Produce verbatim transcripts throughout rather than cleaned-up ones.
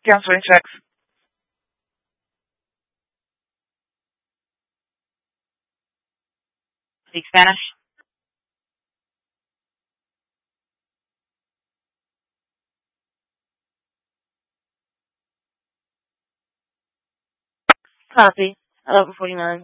Answering checks. Speak Spanish. Copy. eleven forty-nine.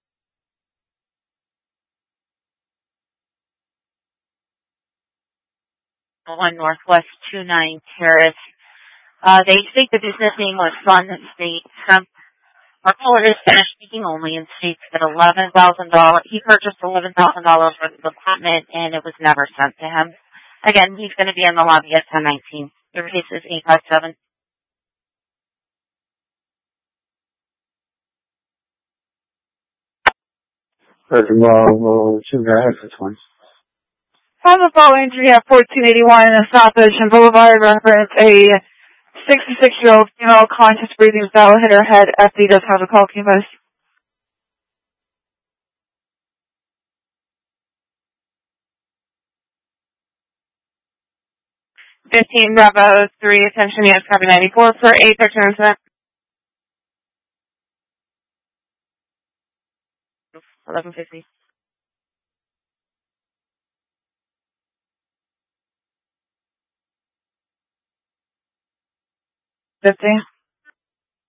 One Northwest two nine Terrace. Uh, they state the business name was Sun State Hemp. Our caller is Spanish speaking only and states that eleven thousand dollars, he purchased eleven thousand dollars worth of equipment and it was never sent to him. Again, he's going to be in the lobby at ten nineteen. Your case is eight five seven. First of all, we'll shoot our efforts once. On the phone entry at fourteen eighty-one South Ocean Boulevard, reference a sixty-six-year-old female conscious breathing fell, hit her head. F D does have a call, Cumas. fifteen Bravo three, attention, yes, copy ninety-four for eight thirteen incident. eleven fifty. fifty.